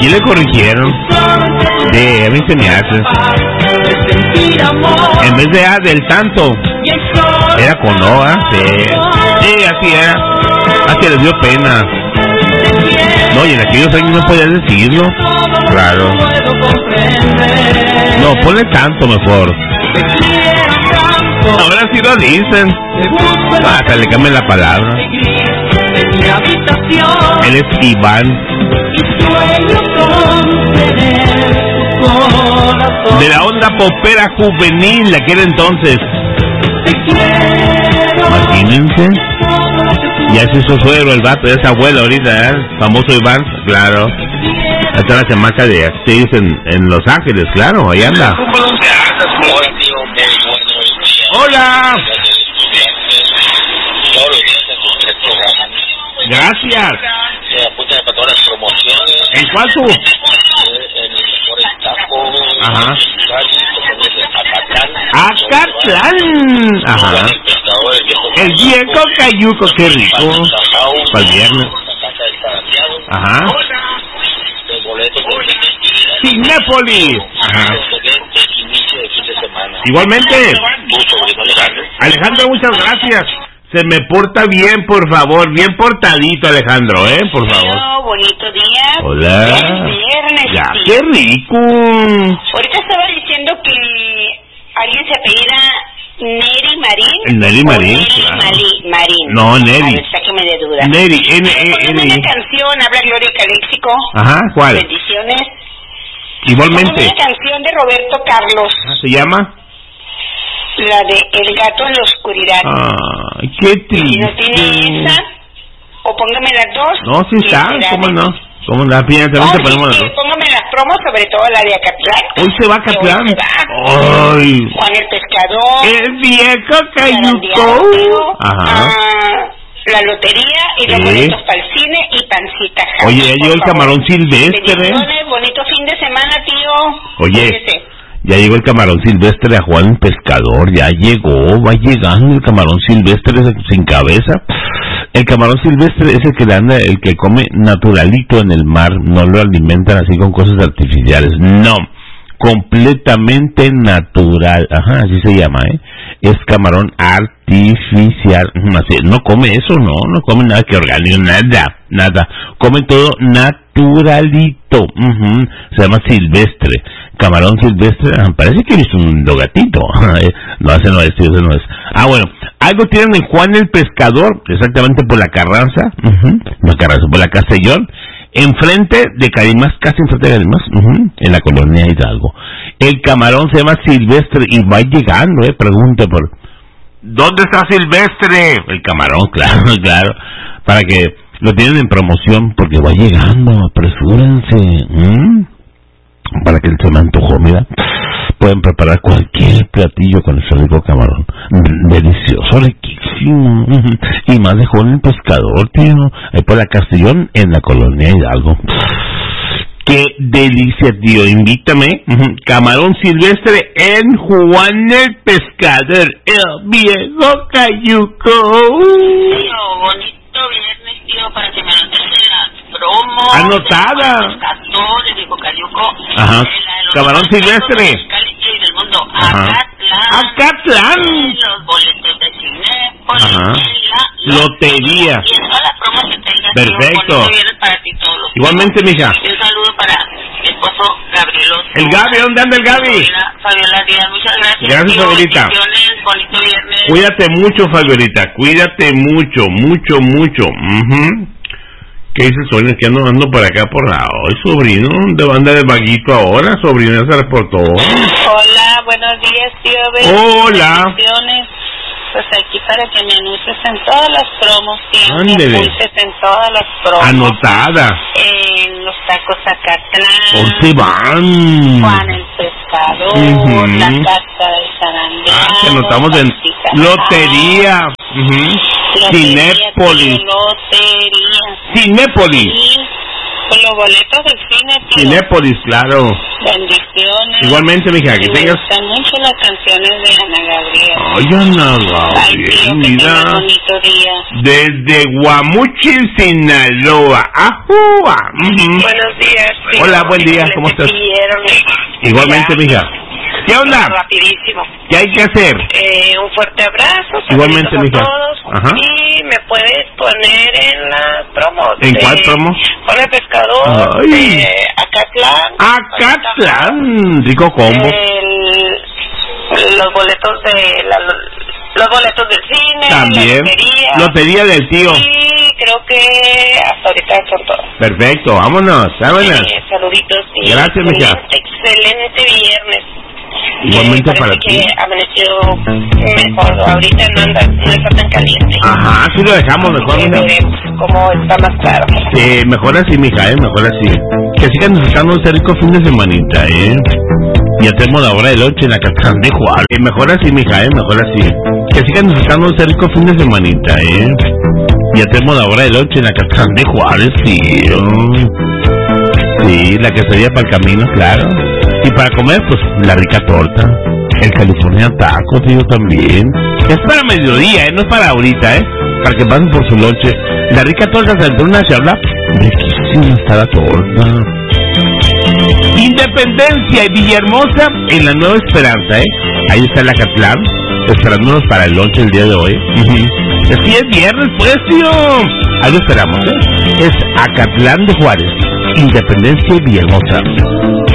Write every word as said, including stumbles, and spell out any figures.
Aquí le corrigieron. Sí, a mí se me hace. En vez de A del tanto, era con O, ¿eh? Sí. Sí, así era. Así les dio pena. No, y en aquellos años no podías decirlo. Claro. No, ponle tanto mejor. Ahora sí lo dicen. Hasta le cambian la palabra. Él es Iván. De la onda popera juvenil de aquel entonces. Imagínense. Ya se hizo suegro el vato, ya es abuelo ahorita, ¿eh? Famoso Iván, claro. Está la chamaca de actriz en, en Los Ángeles, claro, ahí anda. Hola. Gracias. ¿En cuál tú? Ajá. Acatlán. Ajá. El viejo cayuco, qué rico. Para el viernes. Ajá. Cinépolis. Ajá. Igualmente. Alejandro, muchas gracias. Se me porta bien, por favor, bien portadito, Alejandro, ¿eh? Por favor. Hola, bonito día. Hola. Es viernes. Ya, sí. qué rico. Ahorita estaba diciendo que alguien se apellida Neri Marín. Neri Marín, Neri claro. Mali, Marín. No, Neri. A ver, sáqueme de duda. Neri, N E Póngame N. una canción, habla Gloria Caléxico. Ajá, ¿cuál? Bendiciones. Igualmente. Póngame una canción de Roberto Carlos. ¿Se llama? La de El gato en la oscuridad. Ay, qué triste. Si no tiene esa, o póngame las dos. No, sí está, ¿cómo no? ¿Cómo no? También te Oh, ponemos sí, las dos. póngame las promos, sobre todo la de Acatlán. Hoy se va a Acatlán. Ay. Juan el Pescador. El viejo cayuco. Ajá. Ah, la lotería y los Sí. boletos para el cine y pancita. Javi, Oye, ya llegó el favor. camarón silvestre. Bendiciones, bonito fin de semana, tío. Oye. Cuídese. Ya llegó el camarón silvestre a Juan el Pescador, ya llegó, va llegando el camarón silvestre sin cabeza. El camarón silvestre es el que le anda, el que come naturalito en el mar, no lo alimentan así con cosas artificiales, no, completamente natural, ajá, así se llama, ¿eh? Es camarón artificial, así, no come eso, no, no come nada que orgánico, nada, nada, come todo naturalito, uh-huh. Se llama silvestre. Camarón silvestre, parece que es un gatito. No, ese no es, ese no es. Ah, bueno, algo tienen en Juan el Pescador, exactamente por la Carranza, uh-huh. La Carranza, por la Castellón, enfrente de Carimás, casi enfrente de Carimás, uh-huh. En la colonia Hidalgo. El camarón se llama silvestre y va llegando, eh, pregunte por... ¿Dónde está silvestre? El camarón, claro, claro, para que lo tienen en promoción, porque va llegando, apresúrense, ¿Mm? Para que se me antojó, mira, pueden preparar cualquier platillo con ese rico camarón, delicioso, riquísimo, y más de Juan el Pescador, tío, ahí por la Castellón, en la colonia Hidalgo. Qué delicia, tío, invítame, camarón silvestre en Juan el Pescador, el viejo cayuco. Tío, bonito viernes, tío, para que me anotes la promo. Anotada. Castores, dijo Cayuco. Ajá. Camarón silvestre. Y del mundo. Ajá. Acatlán. Acatlán. Los boletos de Cinépolis. Ajá. La Lotería. Y en todas las promos que tengas. Perfecto. Bonito viernes para ti todos los Igualmente, mija. Y un saludo para mi esposo Gabriel. El Gaby, ¿dónde anda el Gaby? Fabiola Díaz, muchas gracias. Gracias, tío, Fabiola. Bonito viernes. Cuídate mucho, Fabiola. Cuídate mucho, mucho, mucho. Uh-huh. ¿Qué dices, Sonia? Que ando, ando por acá por la... Hoy, sobrino, ¿de banda de vaguito ahora? Sobrino, ya se reportó. Hola, buenos días, tío. Hola. Bendiciones. Pues aquí para que me anuncies en todas las promos, tío. Ándele. Me apuntes en todas las promos. Anotada. En los tacos Acatlán. ¿Dónde se van? Juan el Pescador. Uh-huh. La Casa de Sarandía. Ah, que anotamos en lotería. Uh-huh. Cinépolis. Lotería. Cinépolis. Y Con los boletos del cine, tío. Cinépolis, claro. Bendiciones. Igualmente, mija, que me tengas... Me gustan mucho las canciones de Ana Gabriel. Ay, Ana Ay, Gabriel, tío, que mira. tengas bonito día. Desde Guamuchil, Sinaloa. ¡Ajúa! Uh-huh. Buenos días. Tío. Hola, buen día, ¿cómo estás? Igualmente, mija. ¿Qué onda? Rapidísimo. ¿Qué hay que hacer? Eh, un fuerte abrazo. Igualmente, a mija. todos. Ajá. Y me puedes poner en las promos. ¿En de cuál promo? Con el pescador. Ay. De Acatlán. Acatlán. Rico combo. El, los boletos de la, los boletos del cine. También. La lotería. Lotería del tío. Y creo que hasta ahorita son todos. Perfecto, vámonos, vámonos. Eh, saluditos. Y Gracias, mija. Excelente viernes. Igualmente eh, para que ti. amaneció mejor, ahorita no anda, no está tan caliente. Ajá, sí lo dejamos mejor, Eh, mija. veremos cómo está más claro. Eh, mejor así, mija, eh, mejor así. Que sigan disfrutando este rico fin de semanita, eh. Ya tenemos la hora de lonche en la Acatlán de Juárez. Eh, mejor así, mija, eh, mejor así. Que sigan disfrutando este rico fin de semanita, eh. Ya tenemos la hora de lonche en la Acatlán de Juárez, sí. oh. Sí, la quesadilla para el camino, claro. Y para comer, pues, la rica torta. El California Taco, tío, también. Es para mediodía, ¿eh? No es para ahorita, ¿eh? Para que pasen por su lonche. La rica torta de una se habla. Riquísima está la torta. Independencia y Villahermosa en la Nueva Esperanza, ¿eh? Ahí está el Acatlán, esperándonos para el lonche el día de hoy. Uh-huh. Es que es viernes, pues, tío. Ahí lo esperamos, ¿eh? Es Acatlán de Juárez, Independencia y Villahermosa.